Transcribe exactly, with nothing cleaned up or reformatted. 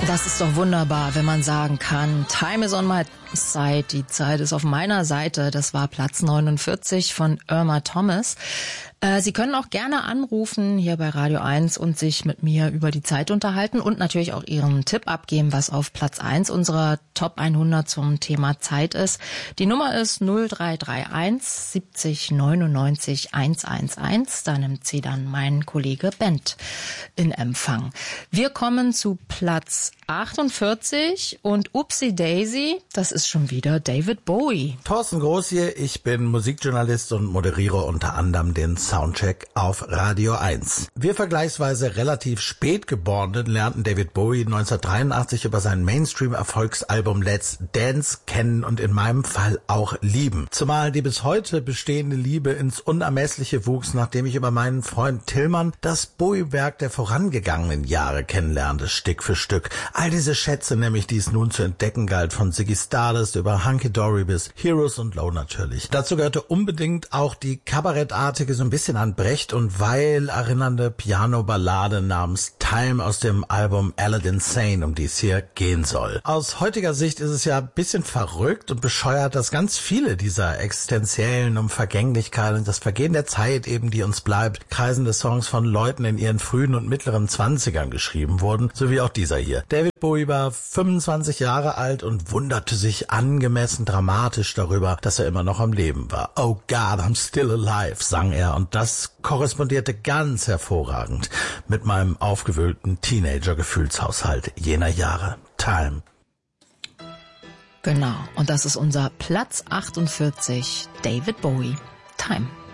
Das ist doch wunderbar, wenn man sagen kann, Time is on my side, die Zeit ist auf meiner Seite. Das war Platz neunundvierzig von Irma Thomas. Äh, Sie können auch gerne anrufen hier bei Radio eins und sich mit mir über die Zeit unterhalten und natürlich auch Ihren Tipp abgeben, was auf Platz eins unserer Top hundert zum Thema Zeit ist. Die Nummer ist null drei drei eins siebzig neunundneunzig hundertelf. Da nimmt sie dann mein Kollege Bent in Empfang. Wir kommen zu Platz achtundvierzig und Upsi Daisy, das ist schon wieder David Bowie. Thorsten Groß hier, ich bin Musikjournalist und moderiere unter anderem den Soundcheck auf Radio eins. Wir vergleichsweise relativ spät Geborenen lernten David Bowie neunzehnhundertdreiundachtzig über sein Mainstream-Erfolgsalbum Let's Dance kennen und in meinem Fall auch lieben. Zumal die bis heute bestehende Liebe ins Unermessliche wuchs, nachdem ich über meinen Freund Tillmann das Bowie-Werk der vorangegangenen Jahre kennenlernte, Stück für Stück. All diese Schätze nämlich, die es nun zu entdecken galt, von Ziggy Stardust über Hunky Dory bis Heroes und Low natürlich. Dazu gehörte unbedingt auch die kabarettartige, so ein bisschen an Brecht und Weil erinnernde Piano-Ballade namens Time aus dem Album Aladdin Sane, um die es hier gehen soll. Aus heutiger Sicht ist es ja ein bisschen verrückt und bescheuert, dass ganz viele dieser existenziellen um Vergänglichkeit und das Vergehen der Zeit eben, die uns bleibt, kreisende Songs von Leuten in ihren frühen und mittleren Zwanzigern geschrieben wurden, so wie auch dieser hier. David Bowie war fünfundzwanzig Jahre alt und wunderte sich angemessen dramatisch darüber, dass er immer noch am Leben war. Oh God, I'm still alive, sang er, und das korrespondierte ganz hervorragend mit meinem aufgewühlten Teenager-Gefühlshaushalt jener Jahre. Time. Genau, und das ist unser Platz achtundvierzig, David Bowie. Time.